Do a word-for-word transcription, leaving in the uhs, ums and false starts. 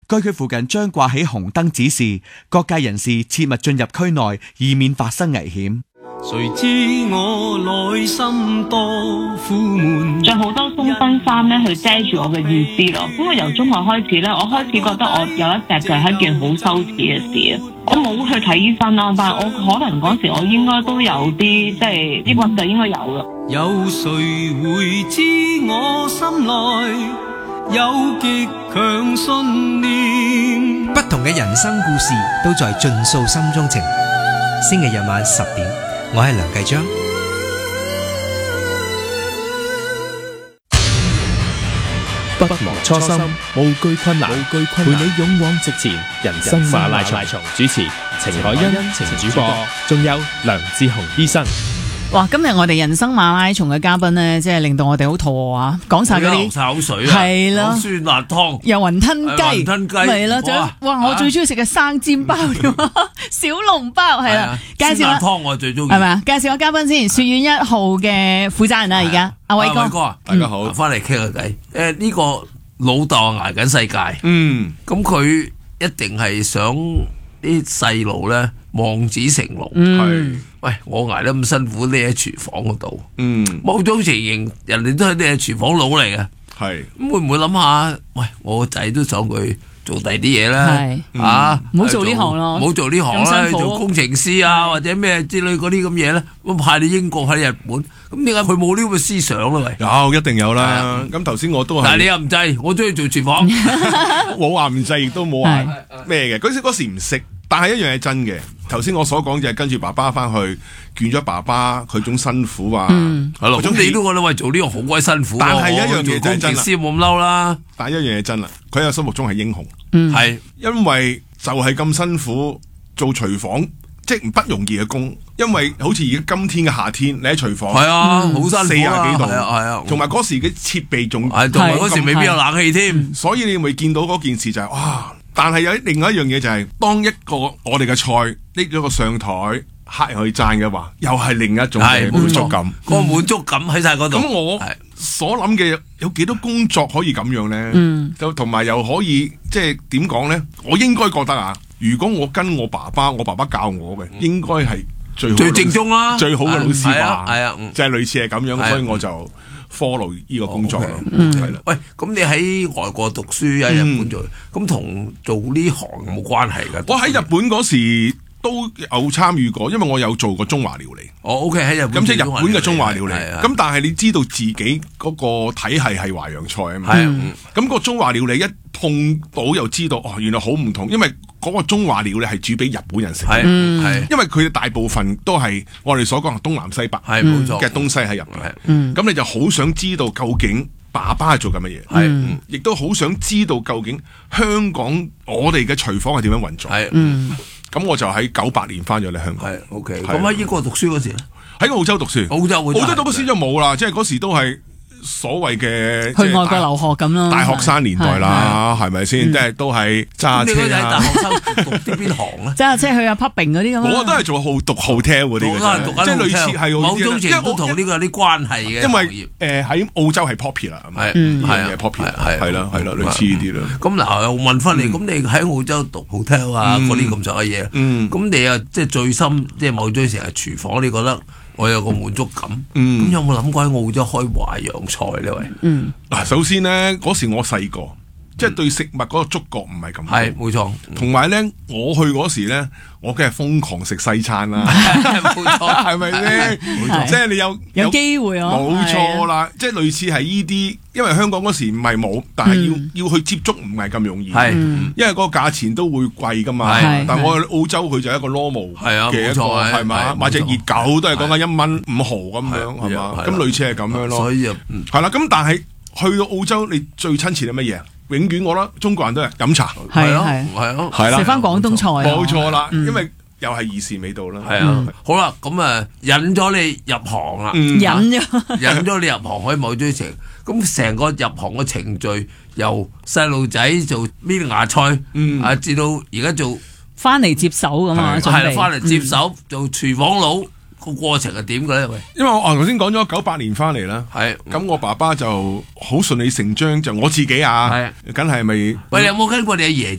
該區附近將掛起紅燈指示，各界人士切勿進入區內，以免發生危險。 誰知我內心多苦悶， 着好多鬆身衫咧去遮住我嘅意思咯。因為由中學開始咧，我開始覺得我有一隻腳係一件好羞恥嘅事啊。我冇去睇醫生啦，但係我可能嗰時我應該都有啲即係抑鬱就應該有啦。 有誰會知我心內有極強信念？ 不同嘅人生故事都在盡訴心中情。星期日晚十點，我係梁繼章。 不忘初心，無懼困難，陪你勇往直前。人生馬拉松主持程海欣、程主播，仲有梁志雄醫生。 哇！今日我哋人生馬拉松嘅嘉賓咧，即係令到我哋好肚餓啊！講晒嗰啲流晒口水啊， 係啦， 酸辣湯， 又雲吞雞， 雲吞雞， 係啦，仲有哇！我最中意食嘅生煎包，小籠包係啦。介紹酸辣湯我最中意， 係咪啊？介紹下嘉賓先，雪苑一號嘅負責人啊，而家阿偉哥， 啊， 大家好， 翻嚟傾下偈。誒，呢個老豆捱緊世界， 嗯， 咁佢一定係想啲細路咧望子成龍， 係。 喂，我捱得咁辛苦，匿喺廚房嗰度， 嗯， 某種情形，人哋都係匿喺廚房佬嚟嘅， 係。 咁會唔會諗下？喂，我個仔都想佢做第啲嘢啦，啊， 唔好做呢行咯， 唔好做呢行啦，做工程師啊或者咩之類嗰啲咁嘢咧，咁派你英國喺日本，咁點解佢冇呢個思想咧？喂， 有一定有啦。咁頭先我都係， 但係你又唔制，我中意做廚房， 冇話唔制，亦都冇話咩嘅。嗰時嗰時唔識。但係一樣係真嘅，頭先我所講就係跟住爸爸翻去見咗爸爸佢種辛苦啊， 係咯，咁你都覺得喂做呢個好鬼辛苦， 但係一樣嘢就係真啦， 先冇咁嬲啦。 但係一樣嘢真啦，佢喺心目中係英雄， 係因為就係咁辛苦做廚房，即係不容易嘅工，因為好似而家今天嘅夏天，你喺廚房係啊，好辛苦啊， 四廿幾度， 係啊係啊， 同埋嗰時嘅設備仲係，同埋嗰時未必有冷氣添， 所以你會見到嗰件事就係哇！但係有另外一樣嘢就係，當一個我哋嘅菜拎咗個上台，客人去讚嘅話，又係另一種嘅滿足感。 嗰個滿足感喺晒嗰度。 咁我所諗嘅有幾多工作可以咁樣咧？就同埋又可以即係點講咧？我應該覺得啊，如果我跟我爸爸，我爸爸教我嘅，應該係最好最正宗啦， 最好嘅老師吧。 係啊， 就係類似係咁樣，所以我就follow 呢個工作咯，係啦。 喂，咁你喺外國讀書喺日本做，咁同做呢行有冇關係㗎？ 我喺日本嗰時都有參與過，因為我有做過中華料理。 哦 OK 喺日本， 咁即係日本嘅中華料理。咁但係你知道自己嗰個體系係華洋菜啊嘛。咁個中華料理一碰到又知道哦，原來好唔同，因為嗰個中華料理係煮俾日本人食。係係，因為佢哋大部分都係我哋所講嘅東南西北，係冇錯嘅東西喺入邊。咁你就好想知道究竟爸爸係做緊乜嘢，係，亦都好想知道究竟香港我哋嘅廚房係點樣運作。係，咁我就喺九八年翻咗嚟香港。係 OK。咁喺英國讀書嗰時咧，喺澳洲讀書。澳洲澳洲讀嗰時就冇啦，即係嗰時都係所謂嘅去外國留學咁咯， 大學生年代啦，係咪先？即係都係揸車啊！ 你大學生讀啲邊行咧？ 揸車去啊 pubing 嗰啲咁。 我都係做號讀 hotel 嗰啲嘅，即係類似係某種程度同呢個有啲關係嘅。 因為誒喺澳洲係 popular，係係 popular，係係啦係啦，類似呢啲啦。 咁嗱，又問翻你，咁你喺澳洲讀 hotel 啊嗰啲咁上下嘢，咁你啊即係最深，即係某種成日廚房，你覺得？我有個滿足感，咁、嗯、有冇諗過喺澳洲開華洋菜呢？喂，嗯， 嗱，首先咧嗰時我細個，即係對食物嗰個觸覺唔係咁， 係冇錯。 同埋咧，我去嗰時咧，我梗係瘋狂食西餐啦，冇錯，係咪先？即係你有有機會啊， 冇錯啦，即係類似係依啲，因為香港嗰時唔係冇，但係要、嗯、要去接觸唔係咁容易，係，因為嗰個價錢都會貴噶嘛。但我去澳洲佢就係一個 normal 嘅一個係嘛，買隻熱狗都係講緊一蚊五毫咁樣係嘛，咁類似係咁樣咯。所以係啦，咁但係去到澳洲，你最親切係乜嘢？永遠我覺得中國人都係飲茶， 係咯， 係咯， 係啦， 食翻廣東菜， 冇錯啦，因為又係兒時味道啦。 係啊，好啦，咁啊引咗你入行啦， 引咗， 引咗你入行可以某追成，咁成個入行嘅程序由細路仔做搣芽菜，啊至到而家做翻嚟接手咁啊， 係啦，翻嚟接手做廚房佬。個過程係點嘅咧？喂， 因為我頭先講咗九八年翻嚟啦， 係咁我爸爸就好順理成章，就我自己啊，係，梗係咪？ 喂，你有冇跟過你阿爺？